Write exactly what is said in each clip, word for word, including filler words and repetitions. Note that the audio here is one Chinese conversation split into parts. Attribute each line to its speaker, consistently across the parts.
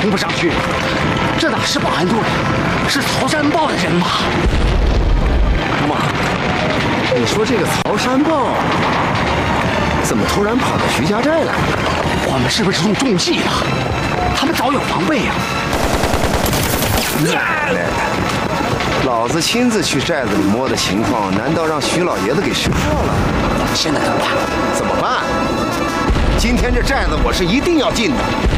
Speaker 1: 不上去。这哪是保安队，是曹山豹的人马。
Speaker 2: 妈，你说这个曹山豹怎么突然跑到徐家寨来了？
Speaker 1: 我们是不是中中计了？他们早有防备啊！
Speaker 2: 奶奶的！老子亲自去寨子里摸的情况，难道让徐老爷子给识破了？
Speaker 1: 现在怎么办？
Speaker 2: 怎么办？今天这寨子我是一定要进的。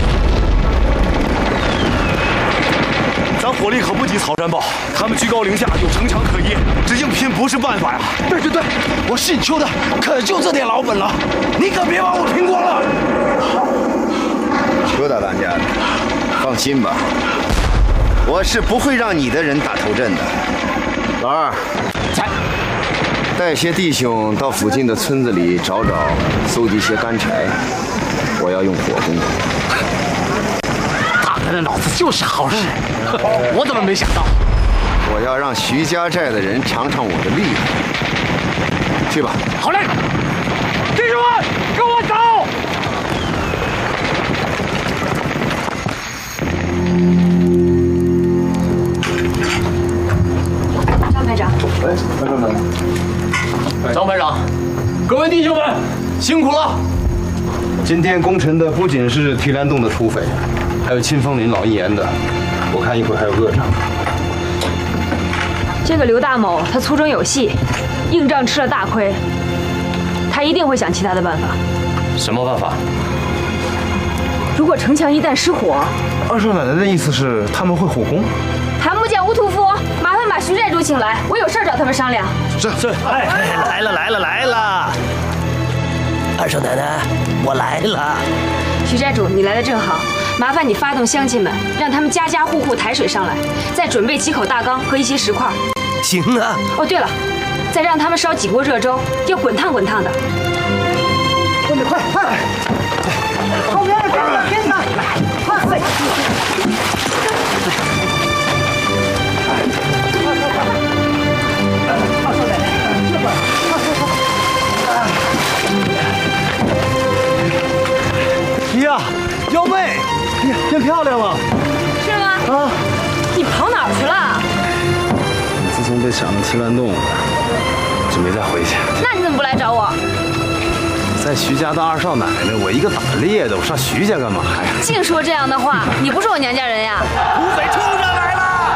Speaker 3: 咱火力可不及曹山豹，他们居高临下，有城墙可依，这硬拼不是办法呀！
Speaker 1: 对对对，我是你求的，可就这点老本了，你可别把我拼光了。
Speaker 2: 邱大当家的，放心吧，我是不会让你的人打头阵的。老二，
Speaker 1: 在，
Speaker 2: 带些弟兄到附近的村子里找找，搜集些干柴，我要用火攻。
Speaker 1: 大哥的脑子就是好使，我怎么没想到？
Speaker 2: 我要让徐家寨的人尝尝我的厉害。去吧。
Speaker 1: 好嘞，弟兄们，跟我走！
Speaker 4: 张排长。
Speaker 5: 哎，排长们。
Speaker 6: 张排长，各位弟兄们，辛苦了！
Speaker 5: 今天攻城的不仅是提篮洞的土匪，还有清风岭老一言的，我看一会儿还有恶长。
Speaker 4: 这个刘大某他粗中有细，硬仗吃了大亏，他一定会想其他的办法。
Speaker 6: 什么办法？
Speaker 4: 如果城墙一旦失火，
Speaker 5: 二少奶奶的意思是他们会火攻？
Speaker 4: 谭木匠、吴屠夫，麻烦把徐寨主请来，我有事儿找他们商量。
Speaker 5: 是是，
Speaker 7: 哎，来了来了来了！二少奶奶，我来了。
Speaker 4: 徐寨主，你来的正好，麻烦你发动乡亲们，让他们家家户户抬水上来，再准备几口大缸和一些石块。
Speaker 7: 行啊。
Speaker 4: 哦，对了，再让他们烧几锅热粥，要滚烫滚烫的。
Speaker 1: 快点，快快！后面跟着跟着，快快！二少奶奶，这边，快快快！
Speaker 3: 呀，腰背，变变漂亮了。
Speaker 4: 是吗？啊！你跑哪儿去了？
Speaker 5: 自从被抢了提篮洞，就没再回去。
Speaker 4: 那你怎么不来找我？
Speaker 5: 在徐家当二少奶奶，我一个打猎的，我上徐家干嘛呀？
Speaker 4: 净说这样的话，你不是我娘家人呀！
Speaker 7: 土匪冲上！